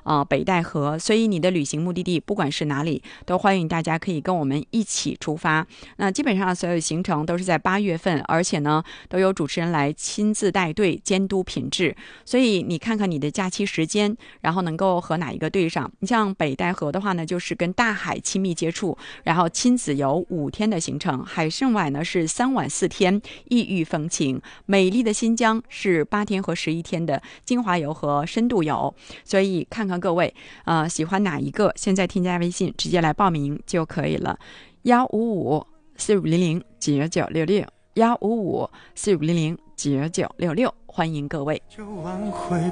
北戴河，所以你的旅行目的地不管是哪里，都欢迎大家可以跟我们一起出发。那基本上所有行程都是在8月份，而且呢都有主持人来亲自带队监督品质，所以你看看你的假期时间，然后能够和哪一个对上。你像北戴河的话呢，就是跟大海亲密接触，然后亲子游5天的行程，海参崴呢是3晚4天，异域风情。美丽的新疆是8天和11天的精华游和深度游。所以看看各位喜欢哪一个，现在添加微信直接来报名就可以了，15545009966，15545009966，欢迎各位。